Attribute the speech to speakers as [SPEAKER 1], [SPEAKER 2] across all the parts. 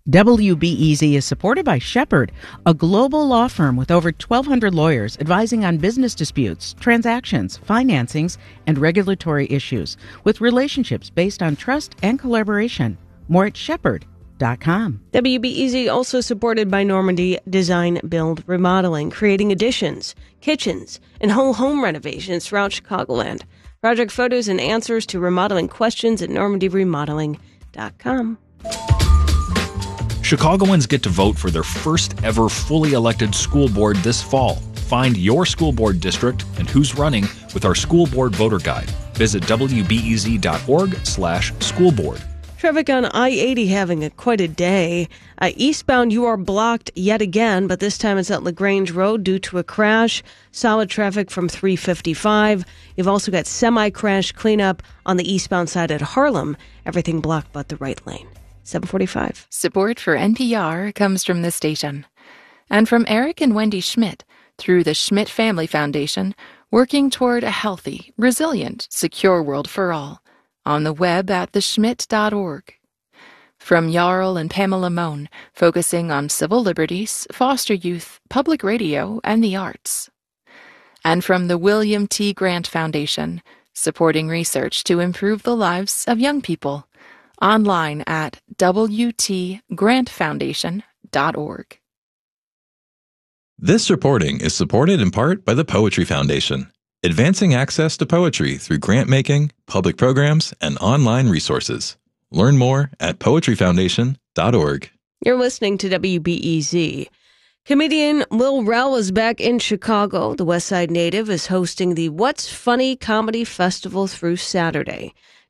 [SPEAKER 1] WBEZ is supported by Shepherd, a global law firm with over 1,200 lawyers advising on business disputes, transactions, financings, and regulatory issues, with relationships based on trust and collaboration. More at shepherd.com.
[SPEAKER 2] WBEZ also supported by Normandy Design Build Remodeling, creating additions, kitchens, and whole home renovations throughout Chicagoland. Project photos and answers to remodeling questions at normandyremodeling.com.
[SPEAKER 3] Chicagoans get to vote for their first ever fully elected school board this fall. Find your school board district and who's running with our school board voter guide. Visit wbez.org/schoolboard.
[SPEAKER 2] Traffic on I-80 having quite a day. Eastbound, you are blocked yet again, but this time it's at LaGrange Road due to a crash. Solid traffic from 355. You've also got semi-crash cleanup on the eastbound side at Harlem. Everything blocked but the right lane. 7:45.
[SPEAKER 4] Support for NPR comes from this station and from Eric and Wendy Schmidt through the Schmidt Family Foundation, working toward a healthy, resilient, secure world for all. On the web at theschmidt.org. From Jarl and Pamela Mohn, focusing on civil liberties, foster youth, public radio, and the arts. And from the William T. Grant Foundation, supporting research to improve the lives of young people. Online at wtgrantfoundation.org.
[SPEAKER 5] This reporting is supported in part by the Poetry Foundation, advancing access to poetry through grant-making, public programs, and online resources. Learn more at poetryfoundation.org.
[SPEAKER 2] You're listening to WBEZ. Comedian Lil Rel is back in Chicago. The West Side native is hosting the What's Funny Comedy Festival through Saturday.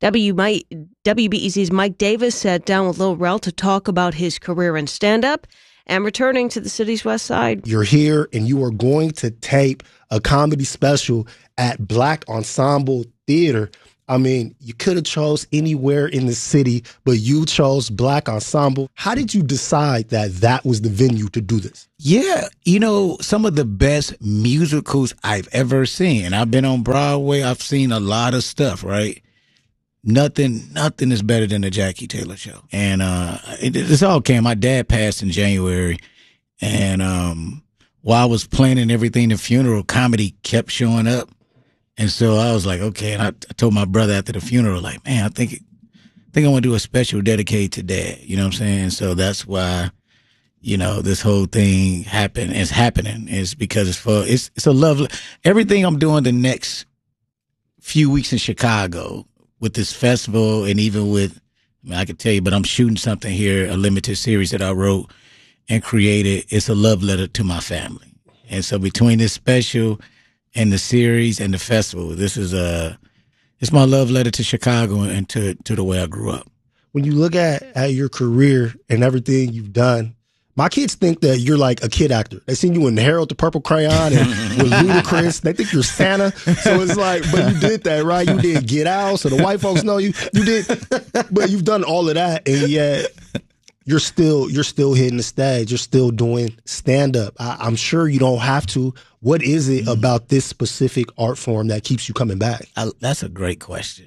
[SPEAKER 2] WBEZ's Mike Davis sat down with Lil Rel to talk about his career in stand-up and returning to the city's West Side.
[SPEAKER 6] You're here and you are going to tape a comedy special at Black Ensemble Theater. I mean, you could have chose anywhere in the city, but you chose Black Ensemble. How did you decide that that was the venue to do this?
[SPEAKER 7] Yeah, you know, some of the best musicals I've ever seen. I've been on Broadway. I've seen a lot of stuff, right? Nothing is better than the Jackie Taylor Show. And this all came. My dad passed in January, and while I was planning everything, the funeral, comedy kept showing up. And so I was like, okay. And I told my brother after the funeral, like, man, I think I want to do a special dedicated to Dad. You know what I'm saying? So that's why, you know, this whole thing happened. It's happening. It's because it's a lovely, everything I'm doing the next few weeks in Chicago with this festival, and even with, I mean, I could tell you, but I'm shooting something here, a limited series that I wrote and created. It's a love letter to my family. And so between this special and the series and the festival, this is it's my love letter to Chicago and to the way I grew up.
[SPEAKER 6] When you look at your career and everything you've done, my kids think that you're like a kid actor. They seen you in Harold the Purple Crayon and with Ludacris. They think you're Santa. So it's like, but you did that, right? You did Get Out, so the white folks know you. You did, but you've done all of that, and yet you're still hitting the stage. You're still doing stand up. I'm sure you don't have to. What is it about this specific art form that keeps you coming back?
[SPEAKER 7] That's a great question.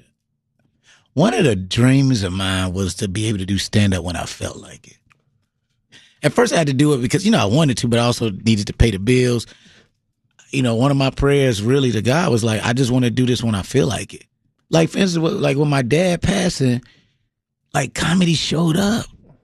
[SPEAKER 7] One of the dreams of mine was to be able to do stand up when I felt like it. At first, I had to do it because, you know, I wanted to, but I also needed to pay the bills. You know, one of my prayers really to God was like, I just want to do this when I feel like it. Like, for instance, like when my dad passing, like comedy showed up.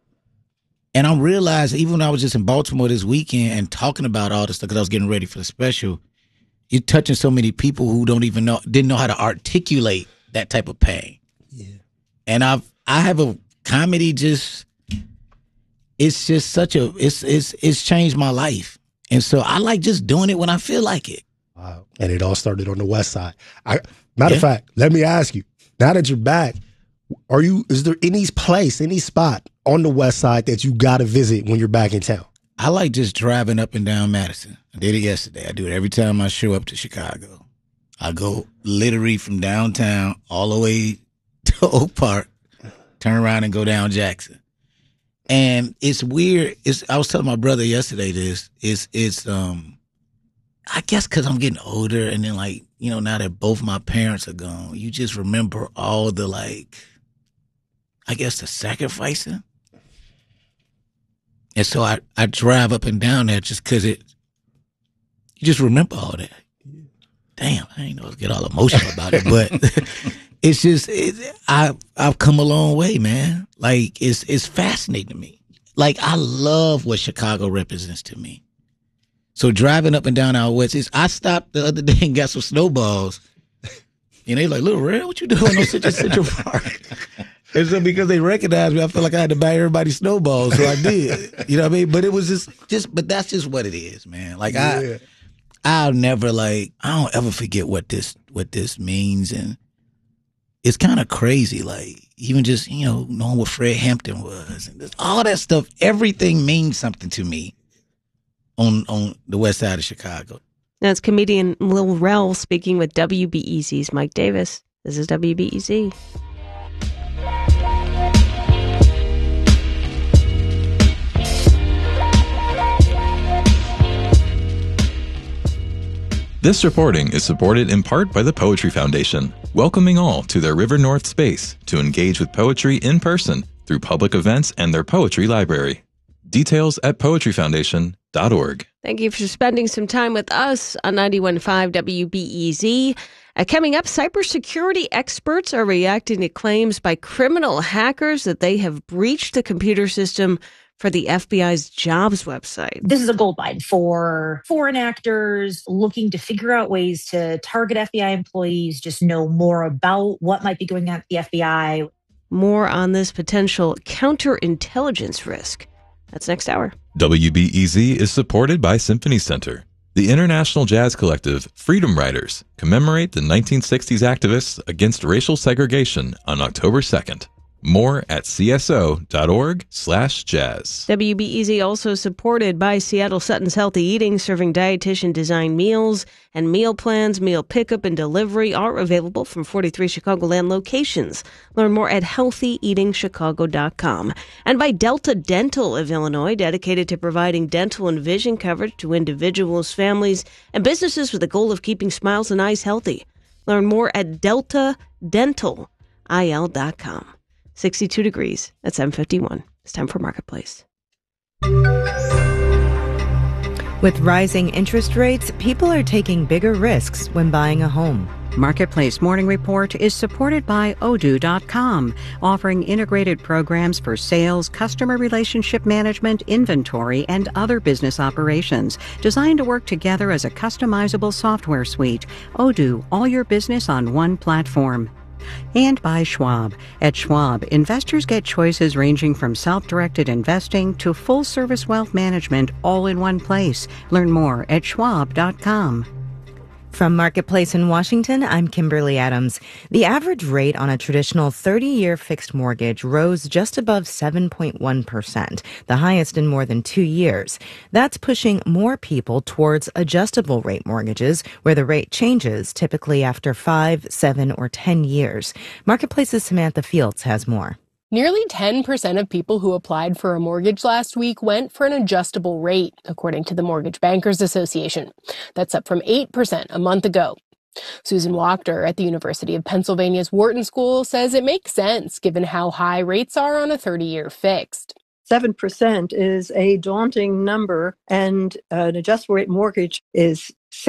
[SPEAKER 7] And I realized, even when I was just in Baltimore this weekend and talking about all this stuff, because I was getting ready for the special, you're touching so many people who didn't know how to articulate that type of pain. Yeah. And I have a comedy just... It's just it's changed my life. And so I like just doing it when I feel like it.
[SPEAKER 6] Wow. And it all started on the West Side. Matter of fact, let me ask you, now that you're back, is there any place, any spot on the West Side that you got to visit when you're back in town?
[SPEAKER 7] I like just driving up and down Madison. I did it yesterday. I do it every time I show up to Chicago. I go literally from downtown all the way to Oak Park, turn around and go down Jackson. And it's weird. I was telling my brother yesterday this. It's I guess because I'm getting older, and then, like, you know, now that both my parents are gone, you just remember all the, like, I guess the sacrificing. And so I drive up and down there just because you just remember all that. Damn, I ain't know to get all emotional about it, but it's just, I've come a long way, man. Like, it's fascinating to me. Like, I love what Chicago represents to me. So driving up and down out west, I stopped the other day and got some snowballs. And they like, Little Red, what you doing on Central Park? And so because they recognized me, I felt like I had to buy everybody snowballs, so I did. You know what I mean? But it was but that's just what it is, man. Like, I'll never, I don't ever forget what this means. And it's kind of crazy, even just, knowing what Fred Hampton was and all that stuff, everything means something to me on the west side of Chicago.
[SPEAKER 2] That's comedian Lil Rel speaking with WBEZ's Mike Davis. This is WBEZ.
[SPEAKER 5] This reporting is supported in part by the Poetry Foundation, welcoming all to their River North space to engage with poetry in person through public events and their poetry library. Details at poetryfoundation.org.
[SPEAKER 2] Thank you for spending some time with us on 91.5 WBEZ. Coming up, cybersecurity experts are reacting to claims by criminal hackers that they have breached the computer system for the FBI's jobs website.
[SPEAKER 8] This is a gold mine for foreign actors looking to figure out ways to target FBI employees, just know more about what might be going on at the FBI.
[SPEAKER 2] More on this potential counterintelligence risk. That's next hour.
[SPEAKER 5] WBEZ is supported by Symphony Center. The International Jazz Collective Freedom Riders commemorate the 1960s activists against racial segregation on October 2nd. More at cso.org/jazz.
[SPEAKER 2] WBEZ also supported by Seattle Sutton's Healthy Eating, serving dietitian-designed meals and meal plans. Meal pickup and delivery are available from 43 Chicagoland locations. Learn more at healthyeatingchicago.com. And by Delta Dental of Illinois, dedicated to providing dental and vision coverage to individuals, families, and businesses with the goal of keeping smiles and eyes healthy. Learn more at deltadentalil.com. 62 degrees at 7:51. It's time for Marketplace.
[SPEAKER 9] With rising interest rates, people are taking bigger risks when buying a home.
[SPEAKER 10] Marketplace Morning Report is supported by Odoo.com, offering integrated programs for sales, customer relationship management, inventory, and other business operations, designed to work together as a customizable software suite. Odoo, all your business on one platform. And by Schwab. At Schwab, investors get choices ranging from self-directed investing to full-service wealth management all in one place. Learn more at schwab.com.
[SPEAKER 9] From Marketplace in Washington, I'm Kimberly Adams. The average rate on a traditional 30-year fixed mortgage rose just above 7.1%, the highest in more than 2 years. That's pushing more people towards adjustable rate mortgages, where the rate changes typically after 5, 7, or 10 years. Marketplace's Samantha Fields has more.
[SPEAKER 11] Nearly 10% of people who applied for a mortgage last week went for an adjustable rate, according to the Mortgage Bankers Association. That's up from 8% a month ago. Susan Wachter at the University of Pennsylvania's Wharton School says it makes sense given how high rates are on a 30-year fixed.
[SPEAKER 12] 7% is a daunting number, and an adjustable rate mortgage is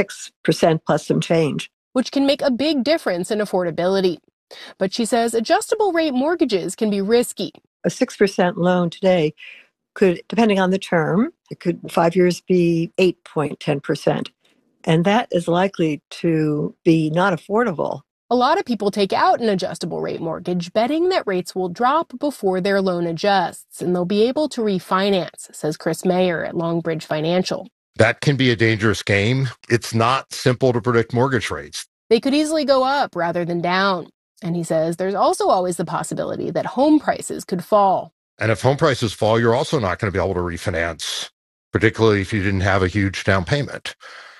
[SPEAKER 12] 6% plus some change,
[SPEAKER 11] which can make a big difference in affordability. But she says adjustable rate mortgages can be risky.
[SPEAKER 12] A 6% loan today could, depending on the term, it could 5 years be 8.10%. And that is likely to be not affordable.
[SPEAKER 11] A lot of people take out an adjustable rate mortgage, betting that rates will drop before their loan adjusts, and they'll be able to refinance, says Chris Mayer at Longbridge Financial.
[SPEAKER 13] That can be a dangerous game. It's not simple to predict mortgage rates.
[SPEAKER 11] They could easily go up rather than down. And he says there's also always the possibility that home prices could fall.
[SPEAKER 13] And if home prices fall, you're also not going to be able to refinance, particularly if you didn't have a huge down payment.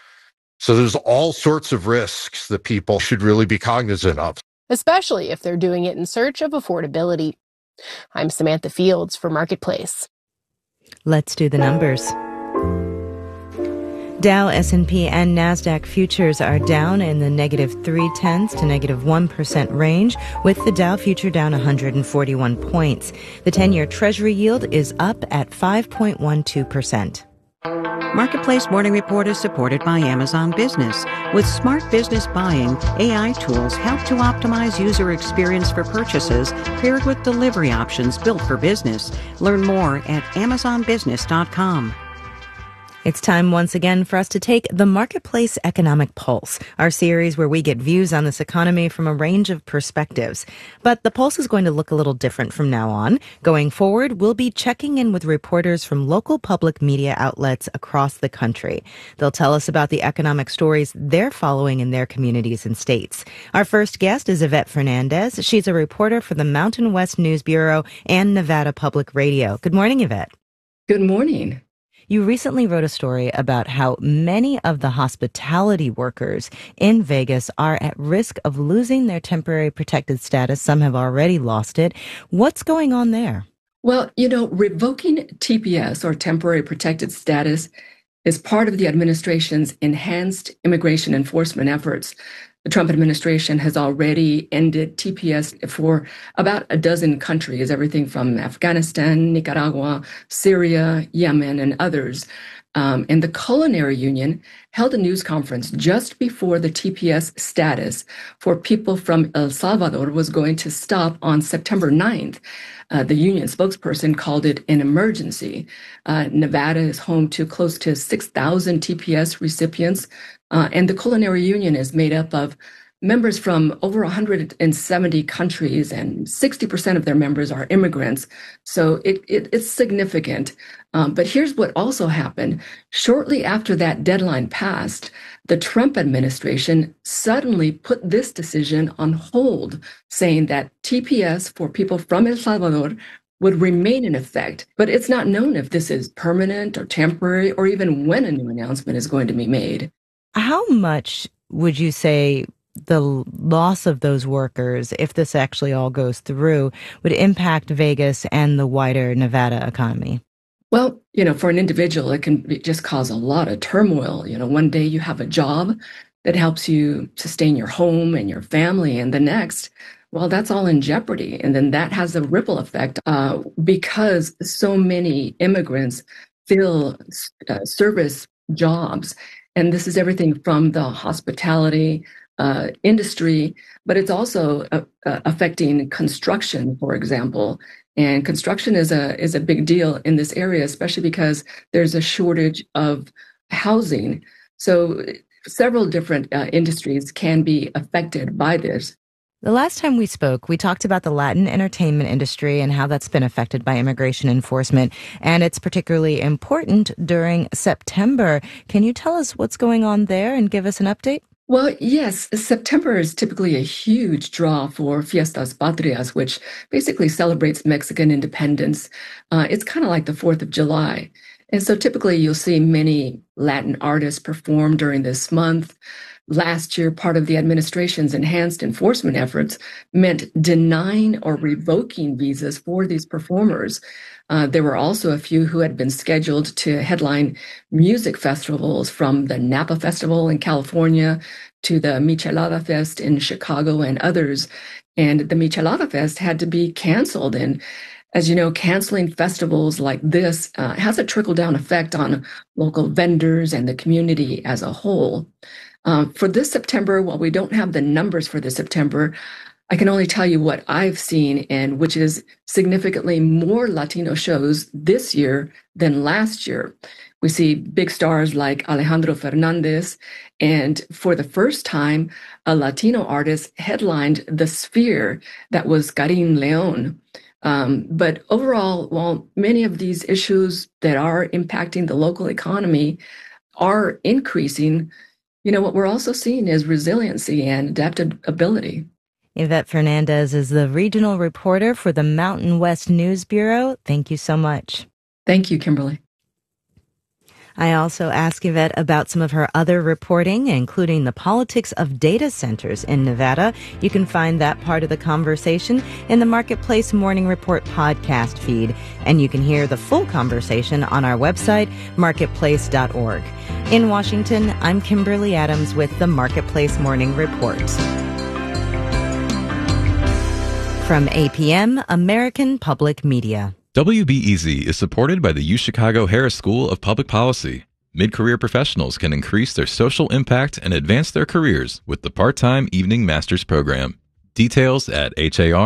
[SPEAKER 13] So there's all sorts of risks that people should really be cognizant of,
[SPEAKER 11] especially if they're doing it in search of affordability. I'm Samantha Fields for Marketplace.
[SPEAKER 9] Let's do the numbers. Dow, S&P, and NASDAQ futures are down in the negative 0.3% to negative 1% range, with the Dow future down 141 points. The 10-year Treasury yield is up at 5.12%.
[SPEAKER 10] Marketplace Morning Report is supported by Amazon Business. With smart business buying, AI tools help to optimize user experience for purchases, paired with delivery options built for business. Learn more at amazonbusiness.com.
[SPEAKER 9] It's time once again for us to take the Marketplace Economic Pulse, our series where we get views on this economy from a range of perspectives. But the pulse is going to look a little different from now on. Going forward, we'll be checking in with reporters from local public media outlets across the country. They'll tell us about the economic stories they're following in their communities and states. Our first guest is Yvette Fernandez. She's a reporter for the Mountain West News Bureau and Nevada Public Radio. Good morning, Yvette.
[SPEAKER 14] Good morning.
[SPEAKER 9] You recently wrote a story about how many of the hospitality workers in Vegas are at risk of losing their temporary protected status. Some have already lost it. What's going on there?
[SPEAKER 14] Well, revoking TPS, or temporary protected status, is part of the administration's enhanced immigration enforcement efforts. The Trump administration has already ended TPS for about a dozen countries, everything from Afghanistan, Nicaragua, Syria, Yemen, and others. And the Culinary Union held a news conference just before the TPS status for people from El Salvador was going to stop on September 9th. The union spokesperson called it an emergency. Nevada is home to close to 6,000 TPS recipients, and the Culinary Union is made up of members from over 170 countries, and 60% of their members are immigrants. So it's significant. But here's what also happened. Shortly after that deadline passed, the Trump administration suddenly put this decision on hold, saying that TPS for people from El Salvador would remain in effect. But it's not known if this is permanent or temporary, or even when a new announcement is going to be made.
[SPEAKER 9] How much would you say the loss of those workers, if this actually all goes through, would impact Vegas and the wider Nevada economy?
[SPEAKER 14] Well, for an individual, it can just cause a lot of turmoil. One day you have a job that helps you sustain your home and your family, and the next, well, that's all in jeopardy. And then that has a ripple effect because so many immigrants fill service jobs. And this is everything from the hospitality industry, but it's also affecting construction, for example. And construction is a big deal in this area, especially because there's a shortage of housing. So several different industries can be affected by this.
[SPEAKER 9] The last time we spoke, we talked about the Latin entertainment industry and how that's been affected by immigration enforcement, and it's particularly important during September. Can you tell us what's going on there and give us an update?
[SPEAKER 14] Well, yes, September is typically a huge draw for Fiestas Patrias, which basically celebrates Mexican independence. It's kind of like the 4th of July. And so typically you'll see many Latin artists perform during this month. Last year, part of the administration's enhanced enforcement efforts meant denying or revoking visas for these performers. There were also a few who had been scheduled to headline music festivals, from the Napa Festival in California to the Michelada Fest in Chicago and others. And the Michelada Fest had to be canceled. And as you know, canceling festivals like this has a trickle-down effect on local vendors and the community as a whole. For this September, while we don't have the numbers for this September, I can only tell you what I've seen, and which is significantly more Latino shows this year than last year. We see big stars like Alejandro Fernandez, and for the first time, a Latino artist headlined the Sphere. That was Karim Leon. But overall, while many of these issues that are impacting the local economy are increasing, what we're also seeing is resiliency and adaptability.
[SPEAKER 9] Yvette Fernandez is the regional reporter for the Mountain West News Bureau. Thank you so much.
[SPEAKER 14] Thank you, Kimberly.
[SPEAKER 9] I also asked Yvette about some of her other reporting, including the politics of data centers in Nevada. You can find that part of the conversation in the Marketplace Morning Report podcast feed, and you can hear the full conversation on our website, marketplace.org. In Washington, I'm Kimberly Adams with the Marketplace Morning Report. From APM, American Public Media.
[SPEAKER 5] WBEZ is supported by the UChicago Harris School of Public Policy. Mid-career professionals can increase their social impact and advance their careers with the part-time evening master's program. Details at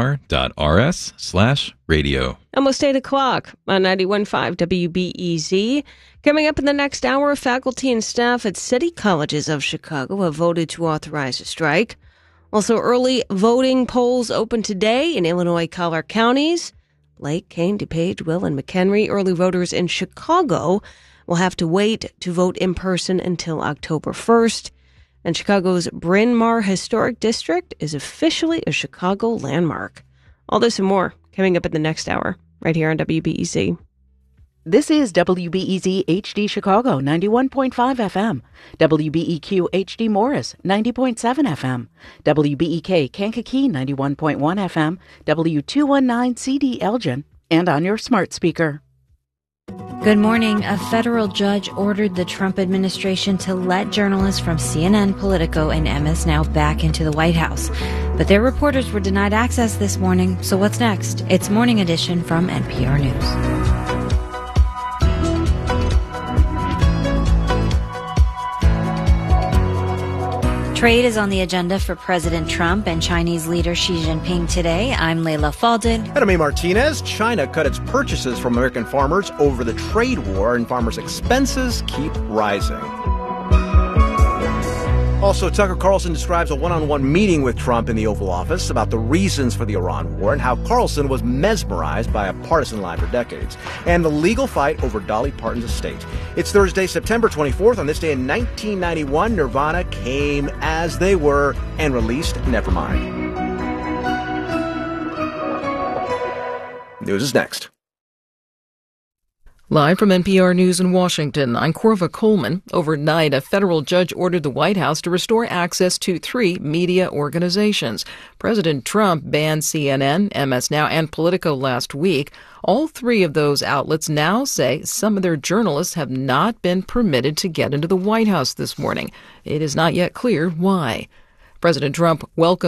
[SPEAKER 5] har.rs/radio.
[SPEAKER 2] Almost 8 o'clock on 91.5 WBEZ. Coming up in the next hour, faculty and staff at City Colleges of Chicago have voted to authorize a strike. Also, early voting polls open today in Illinois collar counties. Lake, Kane, DuPage, Will, and McHenry. Early voters in Chicago will have to wait to vote in person until October 1st. And Chicago's Bryn Mawr Historic District is officially a Chicago landmark. All this and more coming up in the next hour, right here on WBEZ.
[SPEAKER 1] This is WBEZ HD Chicago, 91.5 FM. WBEQ HD Morris, 90.7 FM. WBEK Kankakee, 91.1 FM. W219 CD Elgin, and on your smart speaker.
[SPEAKER 15] Good morning. A federal judge ordered the Trump administration to let journalists from CNN, Politico, and MS Now back into the White House. But their reporters were denied access this morning. So what's next? It's Morning Edition from NPR News. Trade is on the agenda for President Trump and Chinese leader Xi Jinping today. I'm Layla Faldin.
[SPEAKER 16] And I'm A. Martinez. China cut its purchases from American farmers over the trade war, and farmers' expenses keep rising. Also, Tucker Carlson describes a one-on-one meeting with Trump in the Oval Office about the reasons for the Iran war and how Carlson was mesmerized by a partisan lie for decades, and the legal fight over Dolly Parton's estate. It's Thursday, September 24th. On this day in 1991, Nirvana came as they were and released Nevermind. News is next.
[SPEAKER 17] Live from NPR News in Washington, I'm Corva Coleman. Overnight, a federal judge ordered the White House to restore access to 3 media organizations. President Trump banned CNN, MS Now, and Politico last week. All 3 of those outlets now say some of their journalists have not been permitted to get into the White House this morning. It is not yet clear why. President Trump welcomed